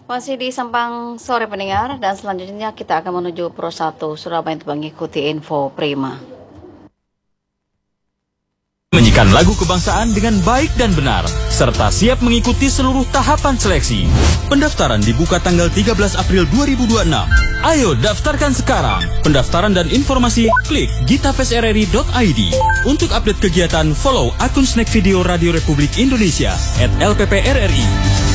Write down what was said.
Masih di Sampang Sore pendengar, dan selanjutnya kita akan menuju Pro 1 Surabaya untuk mengikuti info Prima. Menyanyikan lagu kebangsaan dengan baik dan benar, serta siap mengikuti seluruh tahapan seleksi. Pendaftaran dibuka tanggal 13 April 2026. Ayo daftarkan sekarang. Pendaftaran dan informasi klik gitafestrri.id. Untuk update kegiatan, follow akun Snack Video Radio Republik Indonesia @LPPRRI.